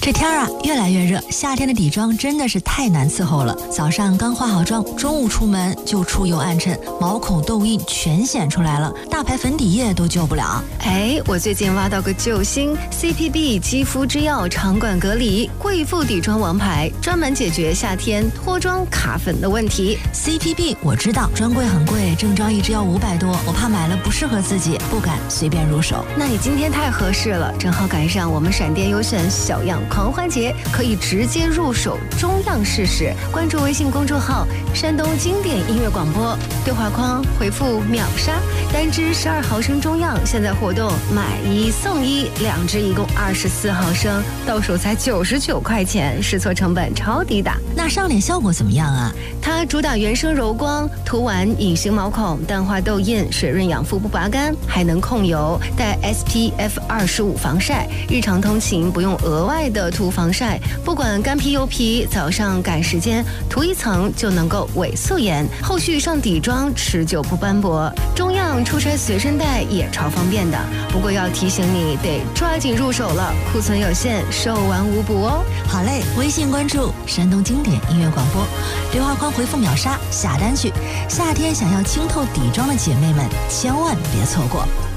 这天啊，越来越热，夏天的底妆真的是太难伺候了。早上刚化好妆，中午出门就出油暗沉，毛孔痘印全显出来了，大牌粉底液都救不了。 哎，我最近挖到个救星 ，CPB 肌肤之钥长管隔离贵妇底妆王牌，专门解决夏天脱妆卡粉的问题。 CPB 我知道，专柜很贵，正装一支要500多，我怕买了不适合自己，不敢随便入手。 那你今天太合适了，正好赶上我们闪电优选小样狂欢节，可以直接入手中样试试。关注微信公众号山东经典音乐广播，对话框回复秒杀，单支12毫升中样，现在活动买1送1，2支一共24毫升，到手才99块钱，试错成本超低的。 那上脸效果怎么样啊？ 它主打原生柔光，涂完隐形毛孔，淡化痘印，水润养肤不拔干，还能控油，带 SPF25 防晒，日常通勤不用额外的涂防晒，不管干皮油皮，早上赶时间涂一层就能够伪素颜，后续上底妆持久不斑驳。中样出差随身带也超方便的，不过要提醒你得抓紧入手了，库存有限，售完无补哦。 好嘞，微信关注山东经典音乐广播，对话框回复秒杀下单去。夏天想要清透底妆的姐妹们，千万别错过。